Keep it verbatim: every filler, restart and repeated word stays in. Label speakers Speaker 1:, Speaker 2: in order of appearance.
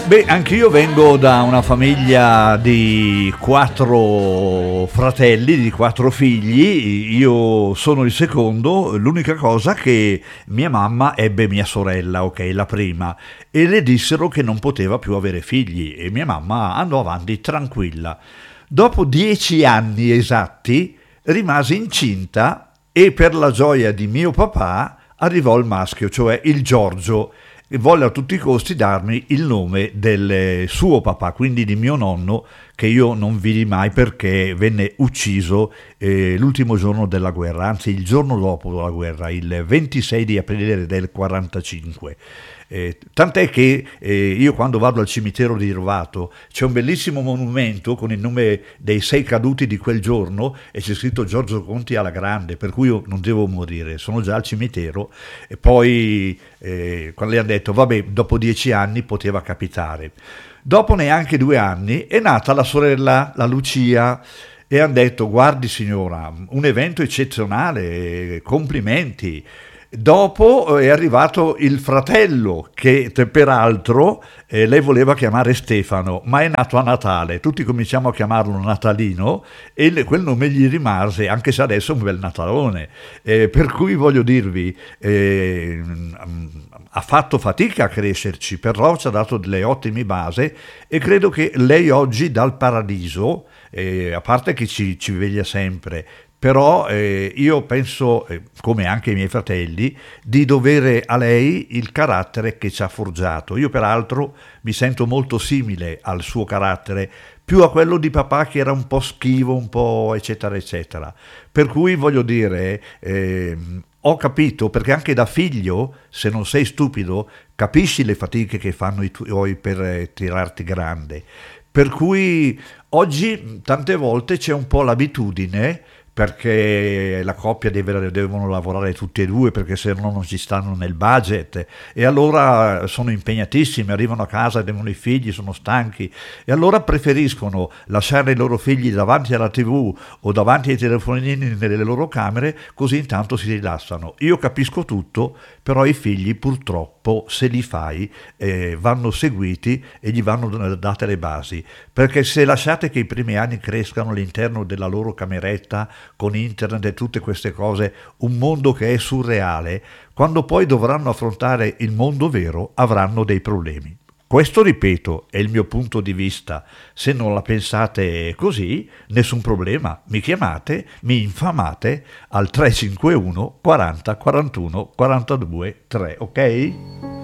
Speaker 1: Beh, anch'io vengo da una famiglia di quattro fratelli, di quattro figli, io sono il secondo, l'unica cosa che mia mamma ebbe mia sorella, ok, la prima, e le dissero che non poteva più avere figli e mia mamma andò avanti tranquilla. Dopo dieci anni esatti rimase incinta e per la gioia di mio papà arrivò il maschio, cioè il Giorgio, e volle a tutti i costi darmi il nome del suo papà, quindi di mio nonno, che io non vidi mai perché venne ucciso eh, l'ultimo giorno della guerra, anzi il giorno dopo la guerra, il ventisei di aprile del quarantacinque. Eh, tant'è che eh, io quando vado al cimitero di Rovato c'è un bellissimo monumento con il nome dei sei caduti di quel giorno e c'è scritto Giorgio Conti alla grande, per cui io non devo morire, sono già al cimitero. E poi eh, quando le hanno detto vabbè, dopo dieci anni poteva capitare, dopo neanche due anni è nata la sorella, la Lucia, e hanno detto guardi signora, un evento eccezionale, complimenti. Dopo è arrivato il fratello che peraltro eh, lei voleva chiamare Stefano, ma è nato a Natale, tutti cominciamo a chiamarlo Natalino e le, quel nome gli rimase, anche se adesso è un bel Natalone, eh, per cui voglio dirvi eh, ha fatto fatica a crescerci, però ci ha dato delle ottime basi e credo che lei oggi dal paradiso, eh, a parte che ci, ci veglia sempre, però eh, io penso, eh, come anche i miei fratelli, di dovere a lei il carattere che ci ha forgiato. Io peraltro mi sento molto simile al suo carattere, più a quello di papà che era un po' schivo, un po' eccetera eccetera. Per cui voglio dire, eh, ho capito, perché anche da figlio, se non sei stupido, capisci le fatiche che fanno i tuoi per eh, tirarti grande. Per cui oggi tante volte c'è un po' l'abitudine, perché la coppia deve, devono lavorare tutti e due perché se no non ci stanno nel budget e allora sono impegnatissimi, arrivano a casa, devono i figli, sono stanchi e allora preferiscono lasciare i loro figli davanti alla tivù o davanti ai telefonini nelle loro camere, così intanto si rilassano. Io capisco tutto, però i figli purtroppo se li fai eh, vanno seguiti e gli vanno date le basi, perché se lasciate che i primi anni crescano all'interno della loro cameretta con internet e tutte queste cose, un mondo che è surreale, quando poi dovranno affrontare il mondo vero avranno dei problemi. Questo, ripeto, è il mio punto di vista. Se non la pensate così, nessun problema. Mi chiamate, mi infamate al tre cinque uno quaranta quarantuno quarantadue tre, ok?